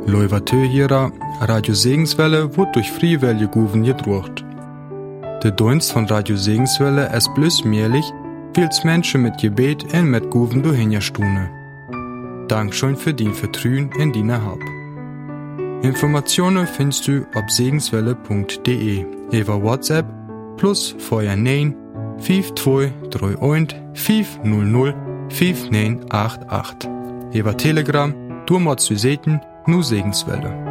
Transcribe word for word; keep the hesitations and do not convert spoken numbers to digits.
Leuvatö hierer, Radio Segenswelle wird durch Friewelle Guven gedruckt. Der Dienst von Radio Segenswelle ist bloß mährlich, weil's Menschen mit Gebet und mit Guven durchhinjastune. Dankeschön für dein Vertrauen in deine Hab. Informationen findest du auf segenswelle punkt de, über WhatsApp plus vorher neun fünf zwei drei eins fünf null null fünf neun acht acht. Über Telegram, du machst du sehen, nur Segenswelle.